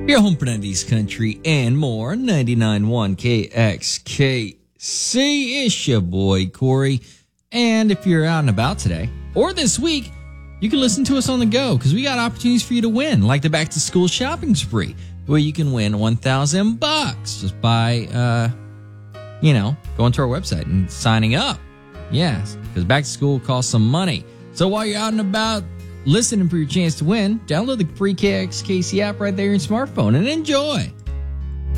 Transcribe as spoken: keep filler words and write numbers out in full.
Your home for nineties country and more. ninety-nine point one K X K C. It's your boy, Corey. And if you're out and about today or this week, you can listen to us on the go because we got opportunities for you to win, like the back to school shopping spree, where you can win one thousand bucks just by, uh, you know, going to our website and signing up. Yes, because back to school costs some money. So while you're out and about listening for your chance to win, download the free K X K C app right there on your smartphone and enjoy.